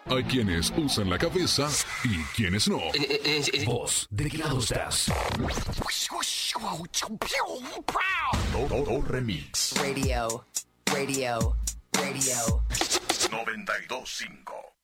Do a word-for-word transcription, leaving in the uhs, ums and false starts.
Hay quienes usan la cabeza y quienes no. ¿Vos de qué lado estás? Todo Remix. Radio, radio, radio. noventa y dos punto cinco.